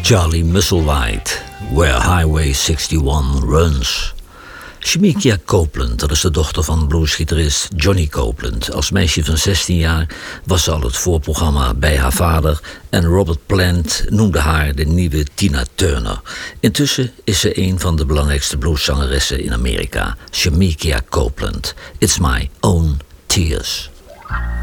Charlie Musselwhite, Where Highway 61 Runs. Shemekia Copeland, dat is de dochter van bluesgitarist Johnny Copeland. Als meisje van 16 jaar was ze al het voorprogramma bij haar vader en Robert Plant noemde haar de nieuwe Tina Turner. Intussen is ze een van de belangrijkste blueszangeressen in Amerika. Shemekia Copeland, It's My Own Tears.